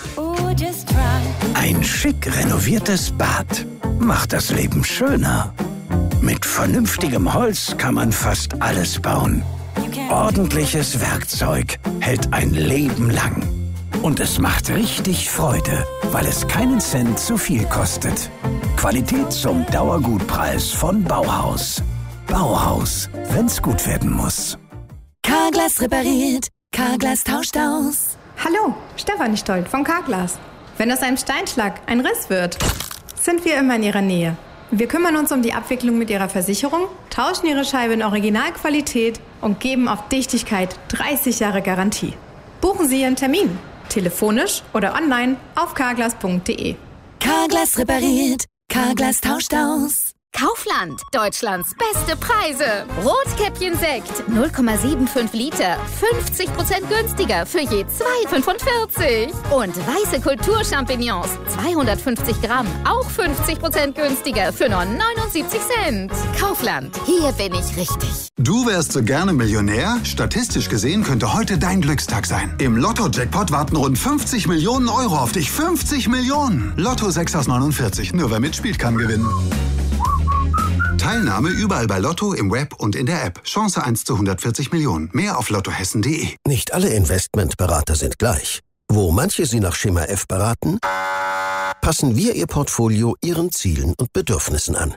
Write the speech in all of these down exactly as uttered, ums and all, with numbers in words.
Oh, just try. Ein schick renoviertes Bad macht das Leben schöner. Mit vernünftigem Holz kann man fast alles bauen. Ordentliches Werkzeug hält ein Leben lang. Und es macht richtig Freude, weil es keinen Cent zu viel kostet. Qualität zum Dauergutpreis von Bauhaus. Bauhaus, wenn's gut werden muss. Carglass repariert, Carglass tauscht aus. Hallo, Stefanie Stolt von Carglass. Wenn aus einem Steinschlag ein Riss wird, sind wir immer in Ihrer Nähe. Wir kümmern uns um die Abwicklung mit Ihrer Versicherung, tauschen Ihre Scheibe in Originalqualität und geben auf Dichtigkeit dreißig Jahre Garantie. Buchen Sie Ihren Termin, telefonisch oder online auf carglass punkt de. Carglass repariert, Carglass tauscht aus. Kaufland, Deutschlands beste Preise. Rotkäppchen Sekt, null Komma fünfundsiebzig Liter, fünfzig Prozent günstiger für je zwei Komma fünfundvierzig. Und weiße Kulturchampignons, zweihundertfünfzig Gramm, auch fünfzig Prozent günstiger für nur neunundsiebzig Cent. Kaufland, hier bin ich richtig. Du wärst so gerne Millionär? Statistisch gesehen könnte heute dein Glückstag sein. Im Lotto-Jackpot warten rund fünfzig Millionen Euro auf dich. fünfzig Millionen! Lotto sechs aus neunundvierzig. Nur wer mitspielt, kann gewinnen. Teilnahme überall bei Lotto, im Web und in der App. Chance eins zu hundertvierzig Millionen. Mehr auf lottohessen punkt de. Nicht alle Investmentberater sind gleich. Wo manche Sie nach Schema F beraten, passen wir Ihr Portfolio Ihren Zielen und Bedürfnissen an.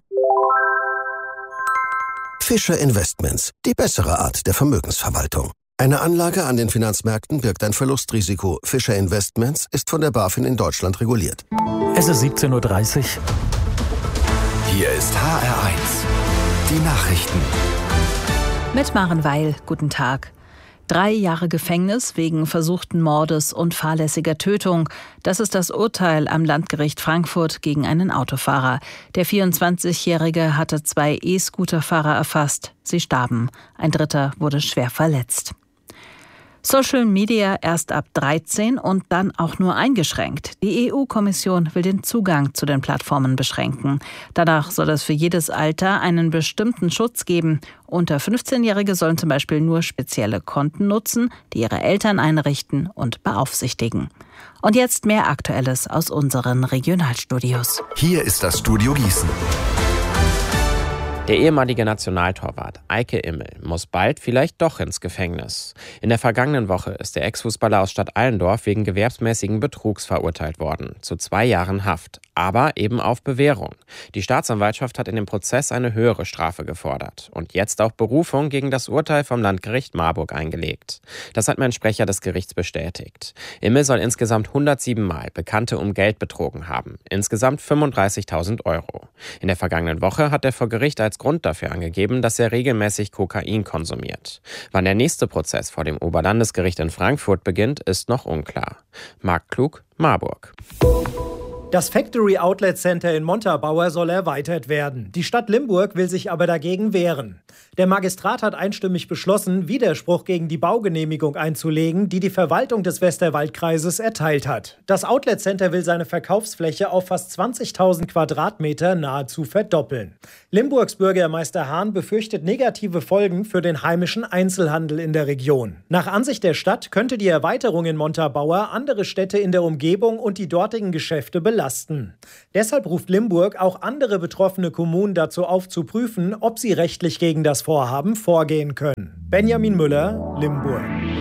Fischer Investments, die bessere Art der Vermögensverwaltung. Eine Anlage an den Finanzmärkten birgt ein Verlustrisiko. Fischer Investments ist von der BaFin in Deutschland reguliert. Es ist siebzehn Uhr dreißig. Hier ist H R eins. Die Nachrichten. Mit Maren Weil, guten Tag. Drei Jahre Gefängnis wegen versuchten Mordes und fahrlässiger Tötung. Das ist das Urteil am Landgericht Frankfurt gegen einen Autofahrer. Der vierundzwanzigjährige hatte zwei E-Scooter-Fahrer erfasst. Sie starben. Ein dritter wurde schwer verletzt. Social Media erst ab dreizehn und dann auch nur eingeschränkt. Die E U-Kommission will den Zugang zu den Plattformen beschränken. Danach soll es für jedes Alter einen bestimmten Schutz geben. Unter fünfzehnjährige sollen zum Beispiel nur spezielle Konten nutzen, die ihre Eltern einrichten und beaufsichtigen. Und jetzt mehr Aktuelles aus unseren Regionalstudios. Hier ist das Studio Gießen. Der ehemalige Nationaltorwart Eike Immel muss bald vielleicht doch ins Gefängnis. In der vergangenen Woche ist der Ex-Fußballer aus Stadt Allendorf wegen gewerbsmäßigen Betrugs verurteilt worden, zu zwei Jahren Haft, aber eben auf Bewährung. Die Staatsanwaltschaft hat in dem Prozess eine höhere Strafe gefordert und jetzt auch Berufung gegen das Urteil vom Landgericht Marburg eingelegt. Das hat mein Sprecher des Gerichts bestätigt. Immel soll insgesamt hundertsieben Mal Bekannte um Geld betrogen haben, insgesamt fünfunddreißigtausend Euro. In der vergangenen Woche hat er vor Gericht als Grund dafür angegeben, dass er regelmäßig Kokain konsumiert. Wann der nächste Prozess vor dem Oberlandesgericht in Frankfurt beginnt, ist noch unklar. Marc Klug, Marburg. Das Factory Outlet Center in Montabaur soll erweitert werden. Die Stadt Limburg will sich aber dagegen wehren. Der Magistrat hat einstimmig beschlossen, Widerspruch gegen die Baugenehmigung einzulegen, die die Verwaltung des Westerwaldkreises erteilt hat. Das Outlet Center will seine Verkaufsfläche auf fast zwanzigtausend Quadratmeter nahezu verdoppeln. Limburgs Bürgermeister Hahn befürchtet negative Folgen für den heimischen Einzelhandel in der Region. Nach Ansicht der Stadt könnte die Erweiterung in Montabaur andere Städte in der Umgebung und die dortigen Geschäfte belasten. Deshalb ruft Limburg auch andere betroffene Kommunen dazu auf, zu prüfen, ob sie rechtlich gegen das Vorhaben vorgehen können. Benjamin Müller, Limburg.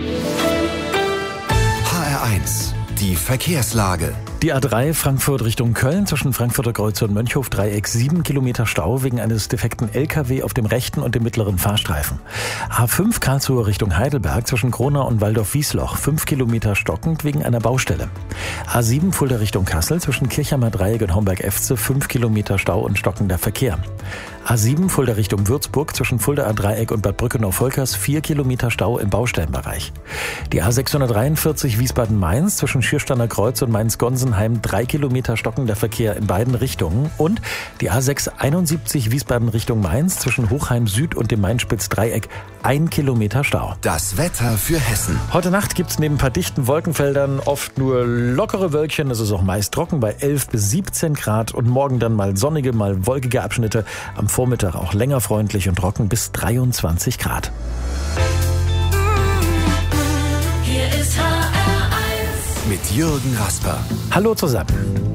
H R eins. Die Verkehrslage. Die A drei Frankfurt Richtung Köln zwischen Frankfurter Kreuz und Mönchhof-Dreieck sieben Kilometer Stau wegen eines defekten L K W auf dem rechten und dem mittleren Fahrstreifen. A fünf Karlsruhe Richtung Heidelberg zwischen Kronau und Waldorf-Wiesloch fünf Kilometer stockend wegen einer Baustelle. A sieben Fulda Richtung Kassel zwischen Kirchheimer Dreieck und Homberg-Efze fünf Kilometer Stau und stockender Verkehr. A sieben Fulda Richtung Würzburg zwischen Fuldaer Dreieck und Bad Brückenau-Volkers vier Kilometer Stau im Baustellenbereich. Die A sechshundertdreiundvierzig Wiesbaden-Mainz zwischen Schiersteiner Kreuz und Mainz-Gonsenheim drei Kilometer stockender Verkehr in beiden Richtungen und die A sechshunderteinundsiebzig Wiesbaden Richtung Mainz zwischen Hochheim Süd und dem Mainspitz-Dreieck ein Kilometer Stau. Das Wetter für Hessen. Heute Nacht gibt es neben ein paar dichten Wolkenfeldern oft nur lockere Wölkchen. Es ist auch meist trocken bei elf bis siebzehn Grad und morgen dann mal sonnige, mal wolkige Abschnitte. Am Vormittag auch länger freundlich und trocken bis dreiundzwanzig Grad. Hier ist H R eins. mit Jürgen Rasper. Hallo zusammen.